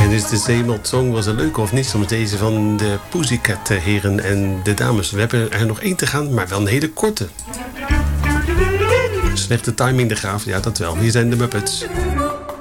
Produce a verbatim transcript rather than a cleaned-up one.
Dus de Zeemelt Song was een leuke of niet. Soms deze van de Pussycat heren en de dames. We hebben er nog één te gaan, maar wel een hele korte. Slechte timing de Graaf, ja dat wel. Hier zijn de Muppets.